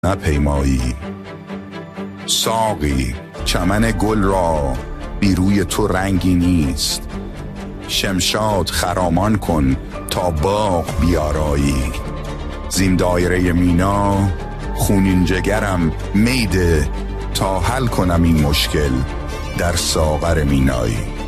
نپیمایی. ساقی چمن گل را بی روی تو رنگی نیست، شمشاد خرامان کن تا باغ بیارایی. زین دایره مینا خونین جگرم میده تا حل کنم این مشکل در ساغر مینایی.